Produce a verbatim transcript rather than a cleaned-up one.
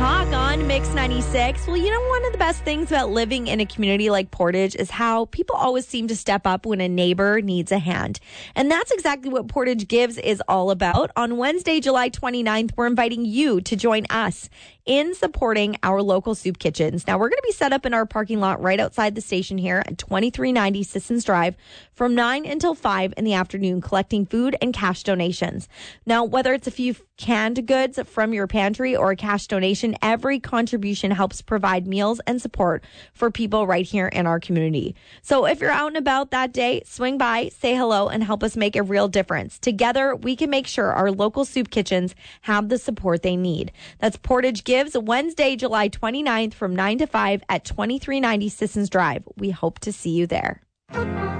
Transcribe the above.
Talk on Mix ninety-six. Well, you know, one of the best things about living in a community like Portage is how people always seem to step up when a neighbor needs a hand. And that's exactly what Portage Gives is all about. On Wednesday, July twenty-ninth, we're inviting you to join us in supporting our local soup kitchens. Now, we're going to be set up in our parking lot right outside the station here at twenty-three ninety Sissons Drive from nine until five in the afternoon, collecting food and cash donations. Now, whether it's a few canned goods from your pantry or a cash donation, every contribution helps provide meals and support for people right here in our community. So if you're out and about that day, swing by, say hello, and help us make a real difference. Together, we can make sure our local soup kitchens have the support they need. That's Portage Gives, Wednesday, July twenty-ninth from nine to five at twenty-three ninety Sissons Drive. We hope to see you there.